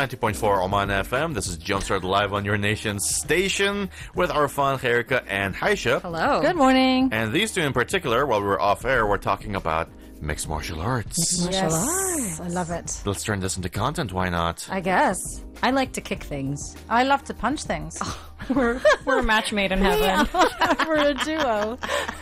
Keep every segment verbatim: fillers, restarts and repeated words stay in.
ninety point four Oman F M. This is Jumpstart Live on your nation's station with Arfan, Khairika, and Haisha. Hello. Good morning. And these two in particular, while we were off air, we're talking about mixed martial arts. Mixed martial arts. I love it. Let's turn this into content, why not? I guess. I like to kick things. I love to punch things. We're, we're a match made in heaven. We're a duo.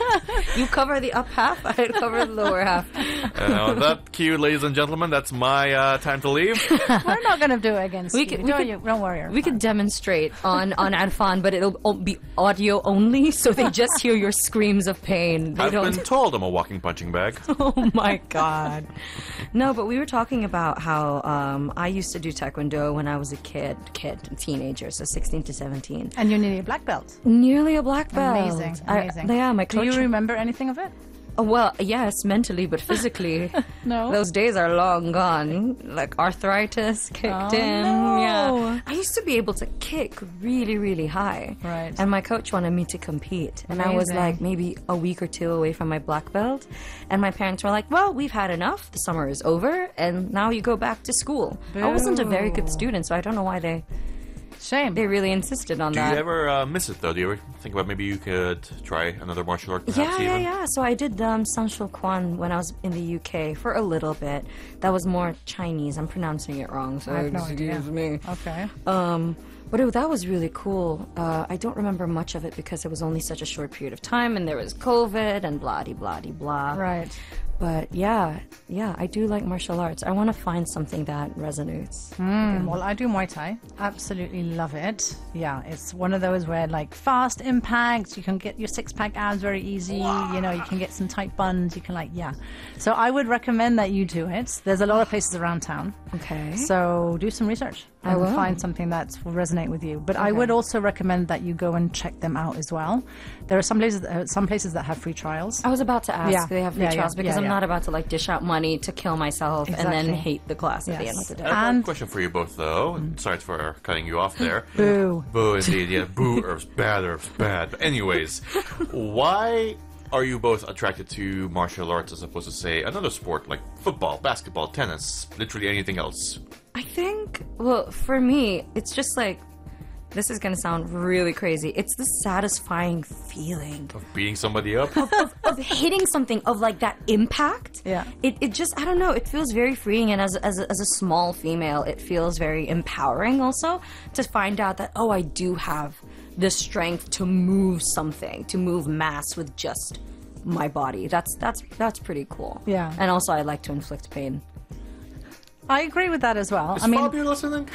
You cover the up half, I cover the lower half. And on that cue, ladies and gentlemen, that's my uh, time to leave. We're not going to do it against We you. could- we don't, could- you. Don't worry. We could demonstrate on, on Arfan, but it'll o- be audio only, so they just hear your screams of pain. They I've don't. been told I'm a walking punching bag. Oh my god. No, but we were talking about how um, I used to do Taekwondo when I was a kid, kid, teenager, so sixteen to seventeen. And you're nearly a black belt. Nearly a black belt. Amazing. Amazing. I, yeah, my Do coach. you remember anything of it? Oh, well, yes, mentally, but physically, No. those days are long gone. Like arthritis kicked Oh, in. no. Yeah, I used to be able to kick really, really high. Right. And my coach wanted me to compete, and I was Amazing. like maybe a week or two away from my black belt, and my parents were like, "Well, we've had enough. The summer is over, and now you go back to school." I wasn't a very good Boo. student, so I don't know why they Shame. they really insisted on Do that. you ever uh, miss it, though? Do you ever think about maybe you could try another martial art, perhaps, Yeah, yeah, even? yeah. So I did um, Sanshou Kwan when I was in the U K for a little bit. That was more Chinese. I'm pronouncing it wrong, so I have no excuse idea. me. Okay. Um, but it, that was really cool. Uh, I don't remember much of it because it was only such a short period of time, and there was COVID and blah de blah de blah. Right. But yeah, yeah, I do like martial arts. I want to find something that resonates. Mm, well, I do Muay Thai. Absolutely love it. Yeah, it's one of those where, like, fast impact, you can get your six-pack abs very easy. You know, you can get some tight buns. You can, like, yeah. So I would recommend that you do it. There's a lot of places around town. Okay. So do some research I and will. find something that will resonate with you. But I Okay. would also recommend that you go and check them out as well. There are some places, uh, some places that have free trials. I was about to ask, Yeah. do they have free Yeah, yeah, trials? Because yeah, I'm yeah. not about to like dish out money to kill myself and then Exactly. hate the class at the Yes. end of the day. I have one And- question for you both, though. Sorry for cutting you off there. Boo. Boo, indeed. Yeah, boo, Earth's bad, Earth's bad. But anyways, why are you both attracted to martial arts as opposed to, say, another sport like football, basketball, tennis, literally anything else? I think, well, for me, it's just like, this is going to sound really crazy. It's the satisfying feeling Of beating somebody up? of hitting something, of like that impact. Yeah. It, it just, I don't know, it feels very freeing. And as, as, a, as a small female, it feels very empowering also to find out that, oh, I do have the strength to move something, to move mass with just my body. That's, that's, that's pretty cool. Yeah. And also, I like to inflict pain. I agree with that as well. Is I mean, Fabio listening?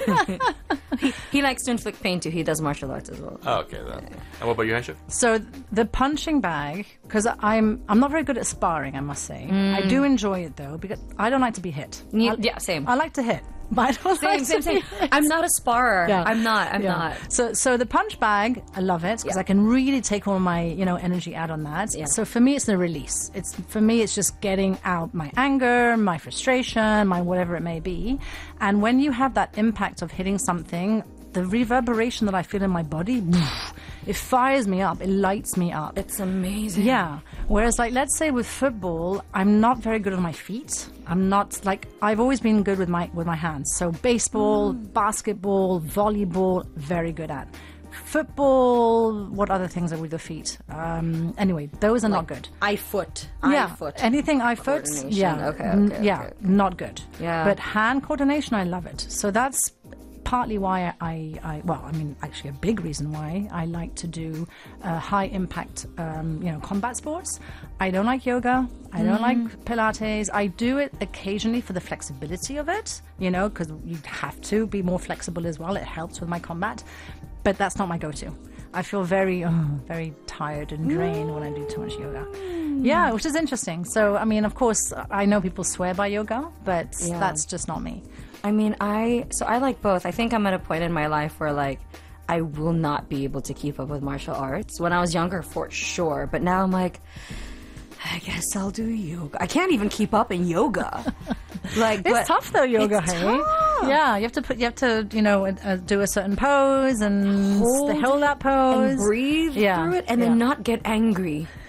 He likes to inflict pain too. He does martial arts as well. Oh, okay, then. And what about you, Haisha? so the punching bag, because I'm I'm not very good at sparring, I must say. I do enjoy it though, because I don't like to be hit. Ye- I- yeah, same. I like to hit, but I don't Same, like same, to same. be hit. I'm not a sparrer. Yeah. I'm not. I'm Yeah. not. So, so the punch bag, I love it because Yeah. I can really take all my, you know, energy out on that. Yeah. So for me, it's the release. It's for me, it's just getting out my anger, my frustration, my whatever it may be. And when you have that impact of hitting something, the reverberation that I feel in my body, it fires me up. It lights me up. It's amazing. Yeah. Whereas, like, let's say with football, I'm not very good with my feet. I'm not like I've always been good with my with my hands. So baseball, basketball, volleyball, very good at. Football. What other things are with the feet? Um, anyway, those are not good. I foot. Yeah, I foot. anything I foot. Coordination. Yeah. Okay, N- okay, Yeah. okay. Not good. Yeah. But hand coordination, I love it. So that's partly why I, I, well, I mean, actually a big reason why I like to do uh, high impact, um, you know, combat sports. I don't like yoga. I don't like Pilates. I do it occasionally for the flexibility of it, you know, because you have to be more flexible as well. It helps with my combat, but that's not my go-to. I feel very, oh, very tired and drained when I do too much yoga. Yeah, which is interesting. So, I mean, of course, I know people swear by yoga, but Yeah. that's just not me. I mean, I so I like both. I think I'm at a point in my life where like I will not be able to keep up with martial arts. When I was younger, for sure, but now I'm like, I guess I'll do yoga. I can't even keep up in yoga. Like, It's but tough though, yoga. it's Hey, tough. yeah, you have to put, you have to, you know, uh, do a certain pose and Hold hold that pose and breathe Yeah, through it, and yeah. then not get angry.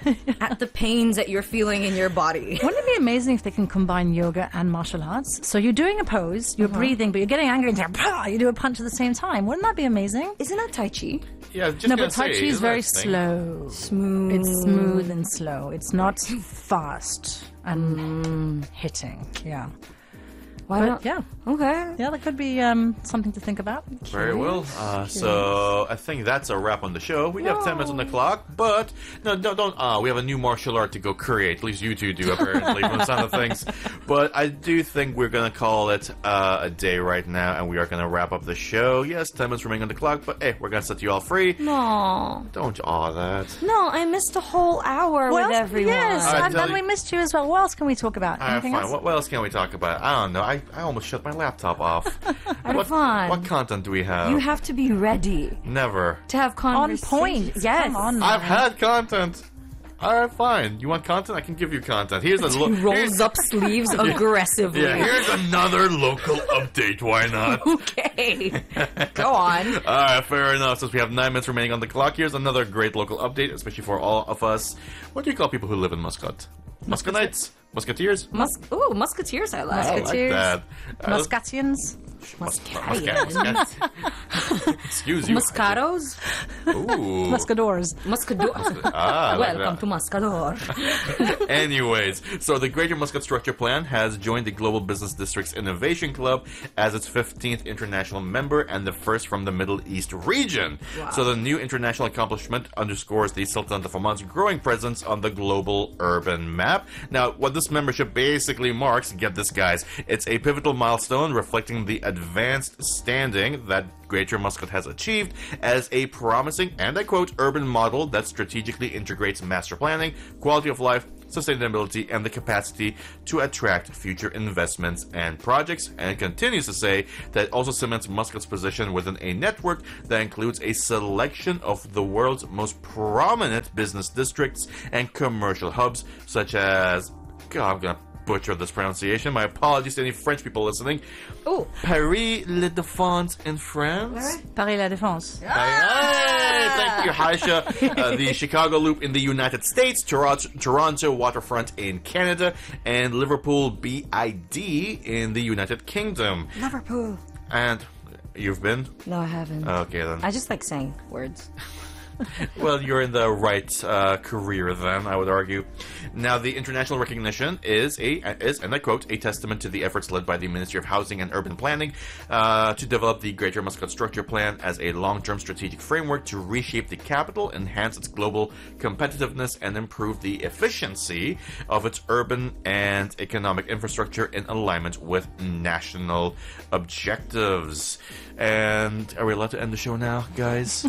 at the pains that you're feeling in your body. Wouldn't it be amazing if they can combine yoga and martial arts? So you're doing a pose, you're uh-huh. breathing, but you're getting angry and you do a punch at the same time. Wouldn't that be amazing? Isn't that Tai Chi? Yeah, just no, but Tai say, Chi is very slow. Smooth. It's smooth and slow. It's not fast and mm. hitting. Yeah. Why but, not? Yeah. Okay. Yeah, that could be um, something to think about. Very well. Uh, so I think that's a wrap on the show. We have ten minutes on the clock, but no, don't. don't uh, we have a new martial art to go create. At least you two do, apparently, from the sound of things. But I do think we're gonna call it uh, a day right now, and we are gonna wrap up the show. Yes, ten minutes remaining on the clock, but hey, we're gonna set you all free. No. Don't awe that. No, I missed a whole hour well, with everyone. Yes, right, and then we missed you as well. What else can we talk about? Alright, Anything fine. else? What, what else can we talk about? I don't know. I, I almost shut my laptop off. what, fun. what content do we have? You have to be ready Never. to have conversation. On point. Yes. Come on. I've had content. Alright, fine. You want content? I can give you content. Here's a He look. rolls up sleeves aggressively. Yeah, here's another local update. Why not? Okay. Go on. Alright, fair enough. Since we have nine minutes remaining on the clock, here's another great local update, especially for all of us. What do you call people who live in Muscat? Muscatites? Musketeers? Mus- Ooh, musketeers I like. I like Musketeers. that. Uh, Muscatians. Muscatians. Muscat. Excuse you. Moscatos? Ooh. Muscadors. Muscador. Ah, I like Welcome that. to Muscador. Anyways, so the Greater Muscat Structure Plan has joined the Global Business Districts Innovation Club as its fifteenth international member and the first from the Middle East region. Wow. So the new international accomplishment underscores the Sultanate of Oman's growing presence on the global urban map. Now, what this membership basically marks, get this guys, it's a pivotal milestone reflecting the advanced standing that Greater Muscat has achieved as a promising, and I quote, urban model that strategically integrates master planning, quality of life, sustainability, and the capacity to attract future investments and projects, and continues to say that it also cements Muscat's position within a network that includes a selection of the world's most prominent business districts and commercial hubs, such as, God, I'm gonna butcher this pronunciation. My apologies to any French people listening. Ooh. Paris La Défense in France. Paris La Défense. Hey, thank you, Haisha. Uh, the Chicago Loop in the United States, Toronto, Toronto Waterfront in Canada, and Liverpool B I D in the United Kingdom. Liverpool. And you've been? No, I haven't. Okay, then. I just like saying words. Well, you're in the right uh, career then, I would argue. Now, the international recognition is, a is, and I quote, a testament to the efforts led by the Ministry of Housing and Urban Planning uh, to develop the Greater Muscat Structure Plan as a long-term strategic framework to reshape the capital, enhance its global competitiveness, and improve the efficiency of its urban and economic infrastructure in alignment with national objectives. And are we allowed to end the show now, guys?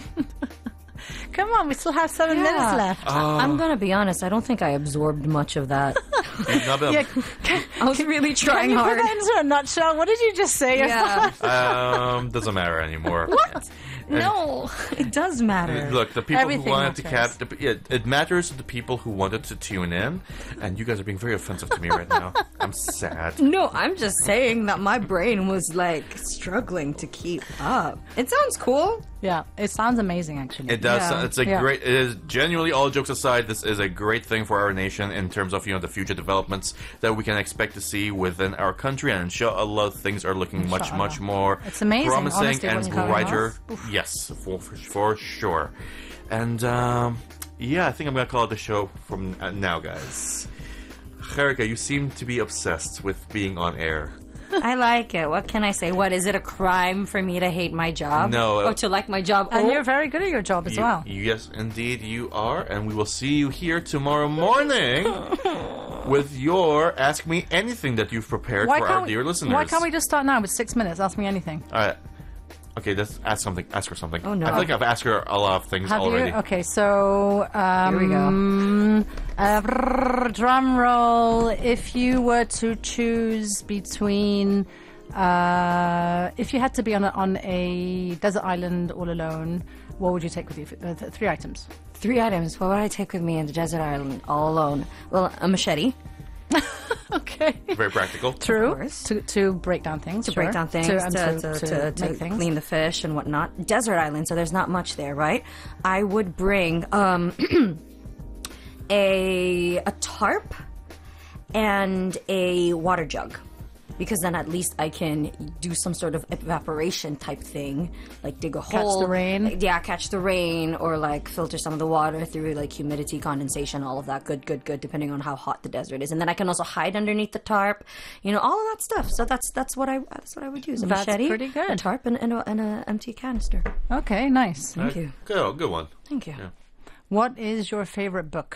Come on, we still have seven Yeah. minutes left. Oh. I'm gonna be honest, I don't think I absorbed much of that. You've not been- Yeah, can, I was really can trying you hard. put that into a nutshell? What did you just say? Yeah. um, doesn't matter anymore. What? No, it does matter. Look, the people Everything who wanted to matters. cap, the, yeah, it matters to the people who wanted to tune in, and you guys are being very offensive to me right now. I'm sad. No, I'm just saying that my brain was like struggling to keep up. It sounds cool. Yeah, it sounds amazing, actually. It does. Yeah. It's a Yeah. great. It is genuinely, all jokes aside, this is a great thing for our nation in terms of you know the future developments that we can expect to see within our country, and inshallah, things are looking much Inshallah. much more It's amazing, promising honestly, and when you come brighter. across. Yes, for, for for sure. And um, yeah, I think I'm gonna call it the show from uh, now, guys. Cherika, you seem to be obsessed with being on air. I like it. What can I say? What, is it a crime for me to hate my job? No, uh, Or to like my job? And Oh, you're very good at your job as You- well. Yes, indeed, you are, and we will see you here tomorrow morning with your Ask Me Anything that you've prepared Why for can't, our dear we, listeners. why can't we just start now with six minutes? Ask me anything. All right. Okay, let's ask something. Ask her something. Oh, no. I feel like I've asked her a lot of things Have already. you? Okay, so um, Here we go. Uh, brrr, drum roll. If you were to choose between, uh, if you had to be on a, on a desert island all alone, what would you take with you? Uh, th- three items. Three items. What would I take with me in the desert island all alone? Well, a machete. Okay. Very practical. True. course. To to break down things. To sure. break down things, To, to, and to, to, to, to to make things. clean the fish and whatnot. Desert island, so there's not much there, right? I would bring um, a a tarp and a water jug. Because then at least I can do some sort of evaporation type thing, like dig a hole. Catch the rain. Like, yeah, catch the rain, or like filter some of the water through like humidity, condensation, all of that. Good, good, good, depending on how hot the desert is. And then I can also hide underneath the tarp, you know, all of that stuff. So that's that's what I that's what I would use. A That's machete, pretty good. a tarp, and, and, a, and a empty canister. Okay, nice. Thank you. Good, good one. Thank you. Yeah. What is your favorite book?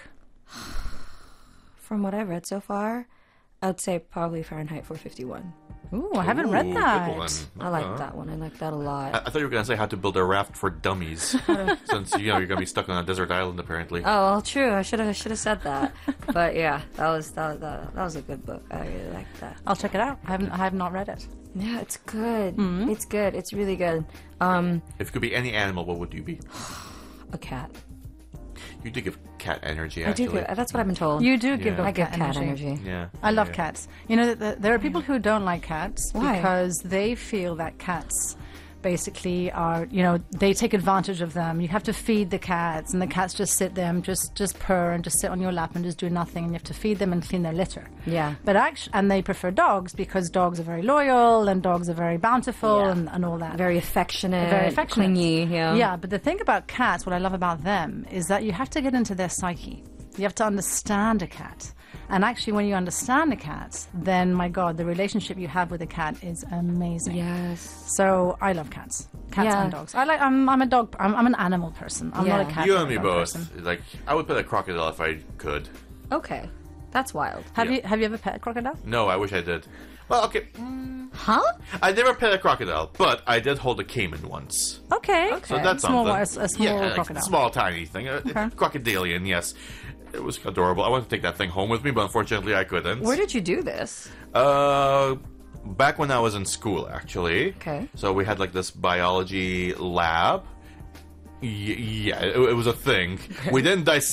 From what I've read so far, I'd say probably Fahrenheit four fifty-one. Ooh, I haven't Ooh, read good that. one. I like Uh-huh. that one. I like that a lot. I, I thought you were going to say how to build a raft for dummies, since you know you're going to be stuck on a desert island apparently. Oh well, true. I should have should have said that. But yeah, that was that, that that was a good book. I really liked that. I'll check it out. I haven't. I have not read it. Yeah, it's good. Mm-hmm. It's good. It's really good. Um, If you could be any animal, what would you be? a cat. You do give cat energy, I actually. do. Give, that's what I've been told. You do give Yeah. them I give cat, cat energy. energy. Yeah. I love yeah. cats. You know, th- th- there are people who don't like cats Why? because they feel that cats basically are, you know, they take advantage of them. You have to feed the cats, and the cats just sit there and just, just purr and just sit on your lap and just do nothing, and you have to feed them and clean their litter. Yeah. But actually, and they prefer dogs because dogs are very loyal and dogs are very bountiful Yeah. and, and all that. Very affectionate. Very affectionate. Clingy. Yeah. Yeah, but the thing about cats, what I love about them, is that you have to get into their psyche. You have to understand a cat. And actually, when you understand a cat, then, my God, the relationship you have with a cat is amazing. Yes. So, I love cats. Cats Yeah. and dogs. I like, I'm, I'm a dog, I'm, I'm an animal person. I'm not a Yeah. cat You or and a me dog both. person. Like, I would pet a crocodile if I could. Okay. That's wild. Have, Yeah. you, have you ever pet a crocodile? No, I wish I did. Well, okay. Huh? I never pet a crocodile, but I did hold a caiman once. Okay. So that's small, something. A, a small yeah, like crocodile. small, tiny thing. A, Okay. Crocodilian, yes. It was adorable. I wanted to take that thing home with me, but unfortunately I couldn't. Where did you do this? Uh, back when I was in school, actually. Okay. So we had like this biology lab. Y- yeah, it, it was a thing. We didn't dissect